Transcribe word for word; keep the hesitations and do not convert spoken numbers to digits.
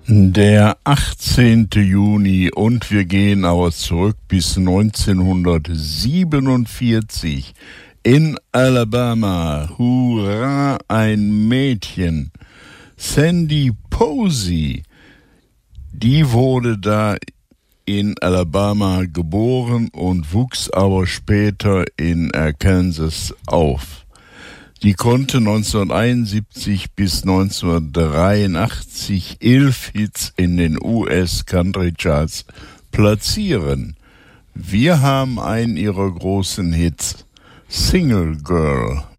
Der achtzehnte Juni und wir gehen aber zurück bis neunzehnhundertsiebenundvierzig in Alabama. Hurra, ein Mädchen. Sandy Posey, die wurde da in Alabama geboren und wuchs aber später in Arkansas auf. Die konnte neunzehnhunderteinundsiebzig bis neunzehnhundertdreiundachtzig elf Hits in den U S Country Charts platzieren. Wir haben einen ihrer großen Hits, Single Girl.